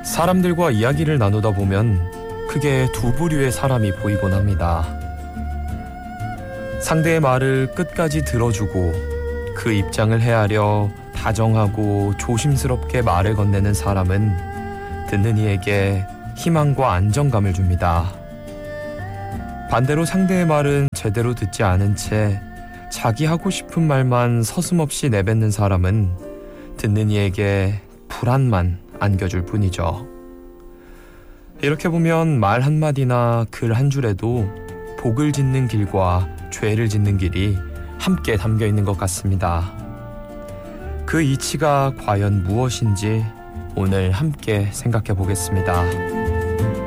사람들과 이야기를 나누다 보면 크게 두 부류의 사람이 보이곤 합니다. 상대의 말을 끝까지 들어주고 그 입장을 헤아려 다정하고 조심스럽게 말을 건네는 사람은 듣는 이에게 희망과 안정감을 줍니다. 반대로 상대의 말은 제대로 듣지 않은 채 자기 하고 싶은 말만 서슴없이 내뱉는 사람은 듣는 이에게 불안만 안겨줄 뿐이죠. 이렇게 보면 말 한마디나 글 한 줄에도 복을 짓는 길과 죄를 짓는 길이 함께 담겨 있는 것 같습니다. 그 이치가 과연 무엇인지 오늘 함께 생각해 보겠습니다.